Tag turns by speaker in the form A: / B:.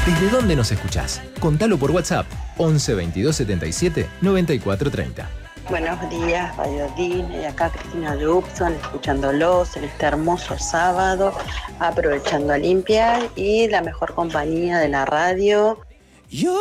A: ¿Desde dónde nos escuchás? Contalo por WhatsApp 11 22 77 94 30.
B: Buenos días, Radio Disney, acá Cristina Jupson, escuchándolos en este hermoso sábado, aprovechando a limpiar y la mejor compañía de la radio.